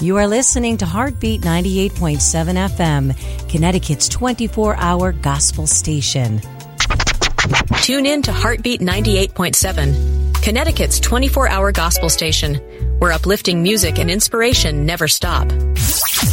You are listening to Heartbeat 98.7 FM, Connecticut's 24-hour gospel station. Tune in to Heartbeat 98.7, Connecticut's 24-hour gospel station, where uplifting music and inspiration never stop.